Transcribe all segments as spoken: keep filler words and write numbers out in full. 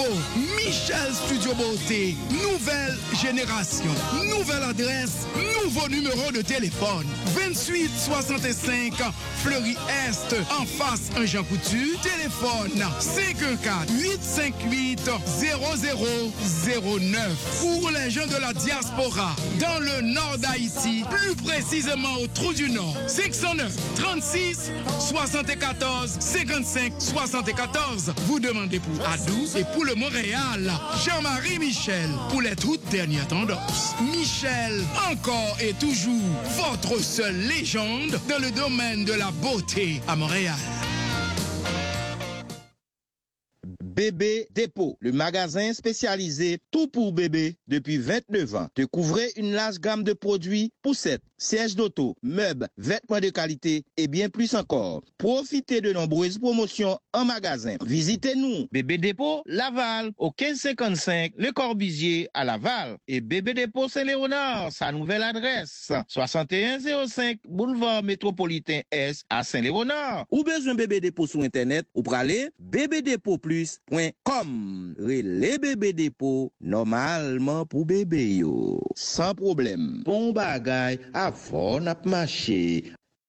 Nouveau Michel Studio Beauté. Nouvelle génération. Nouvelle adresse. Nouveau numéro de téléphone. vingt-huit soixante-cinq Fleury Est. En face un Jean Coutu. Téléphone cinq un quatre huit cinq huit zéro zéro zéro neuf. Pour les gens de la diaspora. Dans le nord d'Haïti. Plus précisément au Trou du Nord. cinq zéro neuf trente-six soixante-quatorze cinquante-cinq soixante-quatorze. Vous demandez pour Adou et pour le Montréal. Jean-Marie Michel pour les toutes dernières tendances. Michel, encore et toujours votre seule légende dans le domaine de la beauté à Montréal. Bébé Dépôt, le magasin spécialisé tout pour bébé depuis vingt-neuf ans. Découvrez une large gamme de produits, poussettes, sièges d'auto, meubles, vêtements de qualité et bien plus encore. Profitez de nombreuses promotions en magasin. Visitez-nous. Bébé Dépôt, Laval, au quinze cinquante-cinq, Le Corbusier à Laval. Et Bébé Dépôt Saint-Léonard, sa nouvelle adresse, soixante et un zéro cinq, Boulevard Métropolitain Est à Saint-Léonard. Ou besoin Bébé Dépôt sur Internet, ou praler bébé dépôt plus point com. Relais Bébé Dépôt, normalement pour bébé yo. Sans problème. Bon bagay, avant n'a marché.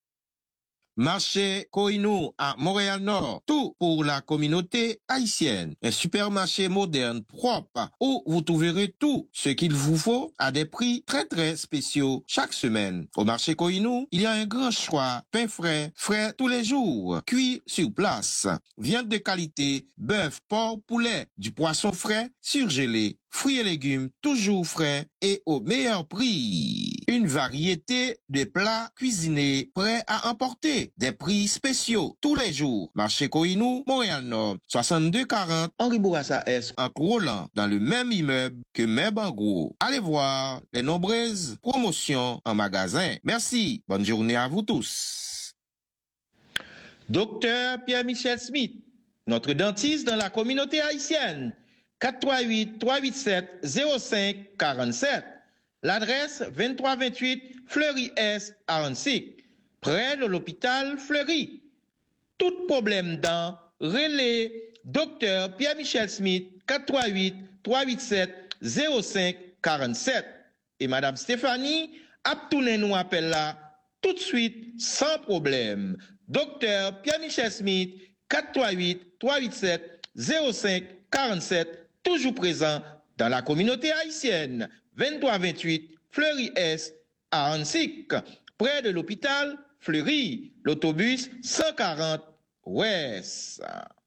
Marché Koinou à Montréal-Nord, tout pour la communauté haïtienne. Un supermarché moderne, propre, où vous trouverez tout ce qu'il vous faut à des prix très très spéciaux chaque semaine. Au marché Koinou, il y a un grand choix, pain frais, frais tous les jours, cuit sur place, viande de qualité, bœuf, porc, poulet, du poisson frais, surgelé, fruits et légumes toujours frais et au meilleur prix. Une variété de plats cuisinés prêts à emporter. Des prix spéciaux tous les jours. Marché Koinou, Montréal-Nord, soixante-deux quarante, Henri Bourassa Est, en Roland, dans le même immeuble que Meb en gros. Allez voir les nombreuses promotions en magasin. Merci. Bonne journée à vous tous. Docteur Pierre-Michel Smith, notre dentiste dans la communauté haïtienne. quatre trois huit, trois huit sept, zéro cinq quarante-sept. L'adresse vingt-trois vingt-huit Fleury Est à Annecy, près de l'hôpital Fleury. Tout problème dent, relais Docteur Pierre-Michel Smith quatre trois huit, trois huit sept, zéro cinq quarante-sept. Et Madame Stéphanie, Aptounen nous appelle là tout de suite sans problème. Docteur Pierre-Michel Smith quatre trois huit, trois huit sept, zéro cinq quarante-sept, toujours présent dans la communauté haïtienne. vingt-trois vingt-huit Fleury Est à Annecy, près de l'hôpital Fleury, l'autobus cent quarante Ouest.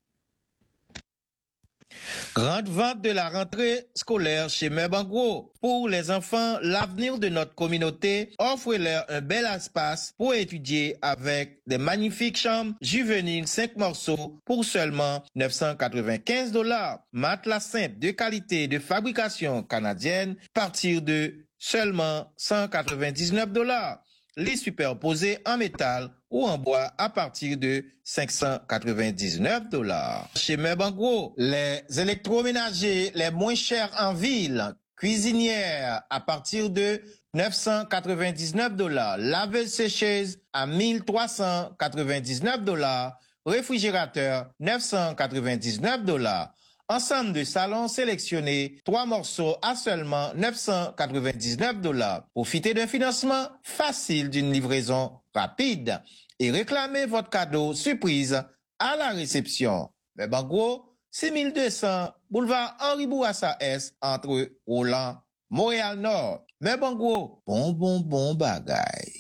Grande vente de la rentrée scolaire chez Mebangro. Pour les enfants, l'avenir de notre communauté offre-leur un bel espace pour étudier avec des magnifiques chambres juvéniles cinq morceaux pour seulement neuf cent quatre-vingt-quinze dollars. Matelas simple de qualité de fabrication canadienne à partir de seulement cent quatre-vingt-dix-neuf dollars. Les superposés en métal ou en bois à partir de cinq cent quatre-vingt-dix-neuf dollars. Chez Mebangro, les électroménagers les moins chers en ville, cuisinière à partir de neuf cent quatre-vingt-dix-neuf dollars, laveuse-sécheuse à mille trois cent quatre-vingt-dix-neuf dollars, réfrigérateur neuf cent quatre-vingt-dix-neuf dollars. Ensemble de salons sélectionnés, trois morceaux à seulement neuf cent quatre-vingt-dix-neuf dollars. Profitez d'un financement facile d'une livraison rapide et réclamez votre cadeau surprise à la réception. Mais en gros, six mille deux cents boulevard Henri Bourassa Est entre Roland, Montréal Nord. Mais en gros, bon bon bon bagaille.